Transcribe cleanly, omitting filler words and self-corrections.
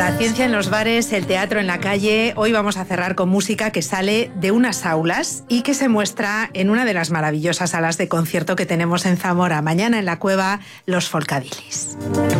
La ciencia en los bares, el teatro en la calle. Hoy vamos a cerrar con música que sale de unas aulas y que se muestra en una de las maravillosas salas de concierto que tenemos en Zamora. Mañana en la Cueva, los Folkadelies.